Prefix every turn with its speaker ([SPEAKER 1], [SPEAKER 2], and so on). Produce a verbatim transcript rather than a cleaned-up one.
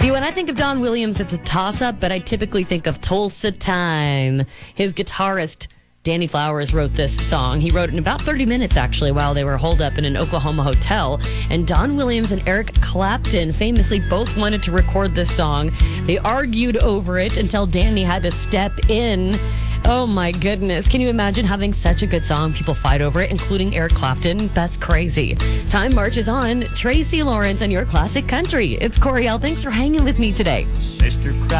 [SPEAKER 1] See, when I think of Don Williams, it's a toss-up, but I typically think of Tulsa Time. His guitarist, Danny Flowers, wrote this song. He wrote it in about thirty minutes, actually, while they were holed up in an Oklahoma hotel. And Don Williams and Eric Clapton famously both wanted to record this song. They argued over it until Danny had to step in. Oh my goodness. Can you imagine having such a good song? People fight over it, including Eric Clapton. That's crazy. Time marches on. Tracy Lawrence and your classic country. It's Coriel. Thanks for hanging with me today.
[SPEAKER 2] Sister